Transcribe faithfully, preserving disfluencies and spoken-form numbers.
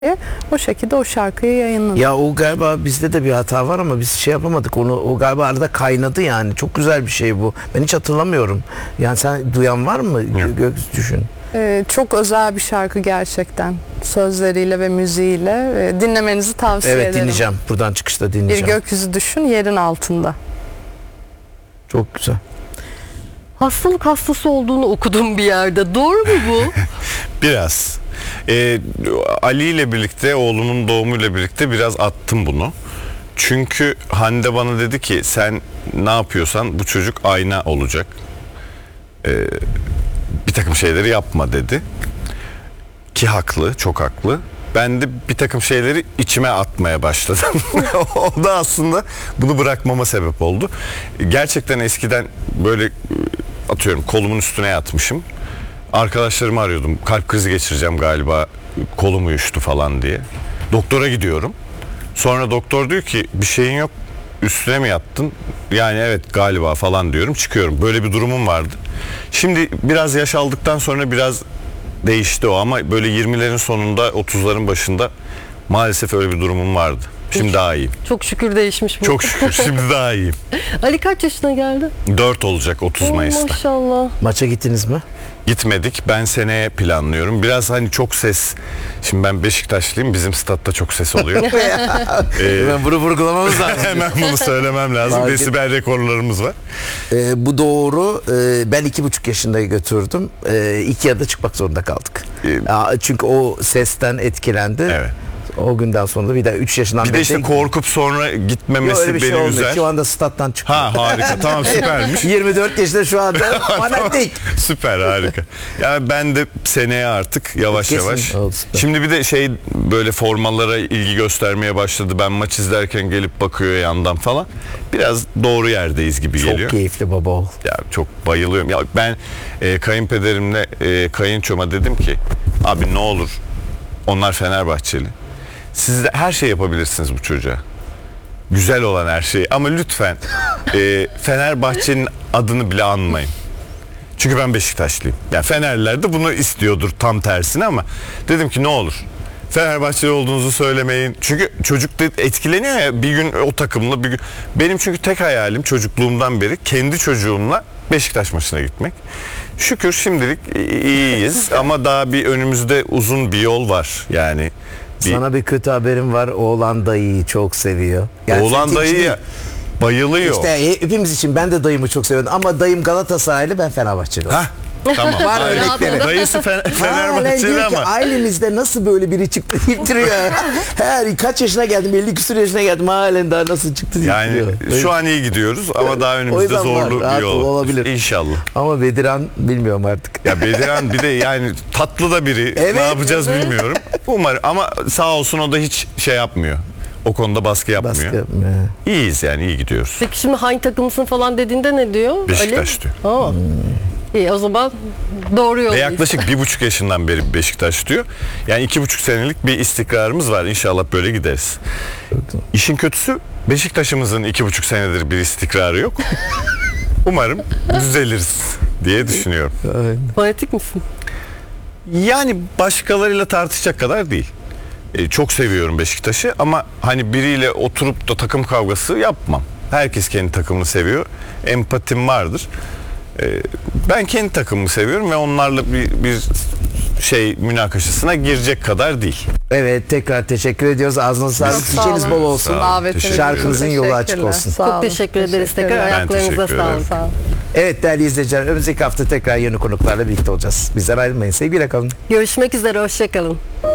O şekilde o şarkıyı yayınladık. Ya o galiba bizde de bir hata var ama biz şey yapamadık onu. O galiba arada kaynadı yani. Çok güzel bir şey bu. Ben hiç hatırlamıyorum. Yani sen duyan var mı? Gök düşün. Ee, çok özel bir şarkı gerçekten. Sözleriyle ve müziğiyle. Ee, dinlemenizi tavsiye Evet, ederim. dinleyeceğim. Buradan çıkışta dinleyeceğim. Bir gökyüzü düşün, yerin altında. Çok güzel. Hastalık hastası olduğunu okudum bir yerde. Doğru mu bu? Biraz. Ee, Ali ile birlikte, oğlumun doğumuyla birlikte biraz attım bunu. Çünkü Hande bana dedi ki sen ne yapıyorsan bu çocuk ayna olacak. Ee, bir takım şeyleri yapma dedi. Ki haklı, çok haklı. Ben de bir takım şeyleri içime atmaya başladım. O da aslında bunu bırakmama sebep oldu. Gerçekten eskiden böyle atıyorum kolumun üstüne yatmışım. Arkadaşlarımı arıyordum. Kalp krizi geçireceğim galiba, kolum uyuştu falan diye. Doktora gidiyorum. Sonra doktor diyor ki bir şeyin yok, üstüne mi yattın? Yani evet galiba falan diyorum, çıkıyorum. Böyle bir durumum vardı. Şimdi biraz yaş aldıktan sonra biraz değişti o ama böyle yirmilerin sonunda otuzların başında maalesef öyle bir durumum vardı. Şimdi daha iyiyim. Çok şükür değişmiş bu. Çok şükür şimdi daha iyiyim. Ali kaç yaşına geldi? dört olacak otuz Oo, Mayıs'ta. maşallah. Maça gittiniz mi? Gitmedik. Ben seneye planlıyorum. Biraz hani çok ses. Şimdi ben Beşiktaşlıyım. Bizim statta çok ses oluyor. ee, Ben bunu vurgulamamız lazım. hemen bunu söylemem lazım. Fark Desibel rekorlarımız var. Ee, bu doğru. Ee, ben iki buçuk yaşında götürdüm. Ee, iki yarıda çıkmak zorunda kaldık. Ee, Ya, çünkü o sesten etkilendi. Evet. O günden sonra bir daha üç yaşından Bir de işte korkup sonra gitmemesi Yok, öyle bir beni şey olmuyor. üzer. Şu anda stat'tan çıktı. Ha harika, tamam, süpermiş. yirmi dört yaşında şu anda fanatik. Süper, harika. Yani ben de seneye artık yavaş Kesin. yavaş. Oldu, süper. Şimdi bir de şey böyle formalara ilgi göstermeye başladı. Ben maç izlerken gelip bakıyor yandan falan. Biraz doğru yerdeyiz gibi Çok geliyor. keyifli baba ol. Ya çok bayılıyorum. Ya ben e, kayınpederimle e, kayınçoma dedim ki abi ne olur, onlar Fenerbahçeli. Siz de her şey yapabilirsiniz bu çocuğa. Güzel olan her şeyi. Ama lütfen e, Fenerbahçe'nin adını bile anmayın. Çünkü ben Beşiktaşlıyım. Yani Fenerliler de bunu istiyordur tam tersine ama dedim ki ne olur Fenerbahçeli olduğunuzu söylemeyin. Çünkü çocuk da etkileniyor ya, bir gün o takımla bir gün. Benim çünkü tek hayalim çocukluğumdan beri kendi çocuğumla Beşiktaş maçına gitmek. Şükür şimdilik iyiyiz ama daha bir önümüzde uzun bir yol var. Yani bir, Sana bir kötü haberim var. Oğlan dayıyı çok seviyor. Yani oğlan senin için dayı değil. bayılıyor. İşte hepimiz için ben de dayımı çok seviyorum ama dayım Galatasaraylı, ben Fenerbahçeli. Hah, tamam. Var Hayır. örnekleri. Dayısı Fe- Halen Fenerbahçeli diyor ki ama ailemizde nasıl böyle biri çıktı deyip duruyor. Her kaç yaşına geldim, elli küsur yaşına geldim, halen daha nasıl çıktı deyip yani duruyor. şu an iyi gidiyoruz ama daha O önümüzde yüzden var, zorlu rahat bir yol olabilir. İnşallah. Ama Bediran bilmiyorum artık. Ya Bediran bir de yani tatlı da biri. Evet, ne yapacağız evet. bilmiyorum. Umarım ama sağ olsun o da hiç şey yapmıyor. O konuda baskı yapmıyor. Baskı yapmıyor. İyiyiz yani, iyi gidiyoruz. Peki şimdi hangi takımsın falan dediğinde ne diyor? Beşiktaş Ali? diyor. Aa. İyi, o zaman doğru Ve yoldayız. yaklaşık bir buçuk yaşından beri Beşiktaş diyor. Yani iki buçuk senelik bir istikrarımız var. İnşallah böyle gideriz. İşin kötüsü Beşiktaş'ımızın iki buçuk senedir bir istikrarı yok. Umarım düzeliriz diye düşünüyorum. Fanatik misin? Yani başkalarıyla tartışacak kadar değil. Ee, çok seviyorum Beşiktaş'ı ama hani biriyle oturup da takım kavgası yapmam. Herkes kendi takımını seviyor. Empatim vardır. Ee, ben kendi takımımı seviyorum ve onlarla bir, bir şey münakaşasına girecek kadar değil. Evet, tekrar teşekkür ediyoruz. Ağzınıza sağlık. sağ İçiniz olun. bol olsun. Sağ olun. Davetiniz için Şarkınızın yolu açık teşekkürler. olsun. Sağ Çok olun. teşekkür ederiz tekrar. Teşekkürler. Ben Ayaklarınıza teşekkür sağlık. ederim. Sağ olun. Evet değerli izleyiciler, önümüzdeki hafta tekrar yeni konuklarla birlikte olacağız. Bizden ayrılmayın. Sevgiyle kalın. Görüşmek üzere. Hoşçakalın.